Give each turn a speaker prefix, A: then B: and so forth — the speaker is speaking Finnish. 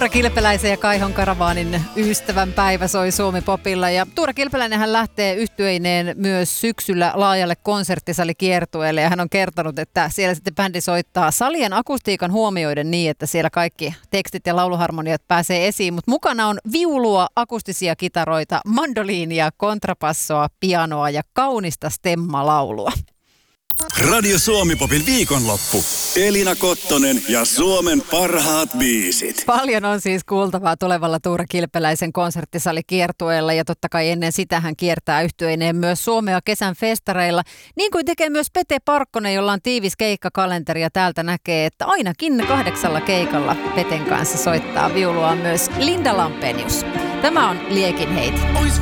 A: Tuura Kilpeläisen ja Kaihon Karavaanin ystävän päivä soi Suomi-popilla. Ja Tuura Kilpeläinenhän lähtee yhtyeineen myös syksyllä laajalle konserttisalikiertueelle. Ja hän on kertonut, että siellä sitten bändi soittaa salien akustiikan huomioiden niin, että siellä kaikki tekstit ja lauluharmoniat pääsee esiin. Mutta mukana on viulua, akustisia kitaroita, mandoliinia, kontrapassoa, pianoa ja kaunista stemmalaulua.
B: Radio Suomi-popin viikonloppu. Elina Kottonen ja Suomen parhaat biisit.
A: Paljon on siis kuultavaa tulevalla Tuura Kilpeläisen konserttisalikiertueella ja totta kai ennen sitä hän kiertää yhtyeineen myös Suomea kesän festareilla. Niin kuin tekee myös Pete Parkkonen, jolla on tiivis keikkakalenteri ja täältä näkee, että ainakin 8 keikalla Peten kanssa soittaa viulua myös Linda Lampenius. Tämä on Liekin heiti.
C: Ois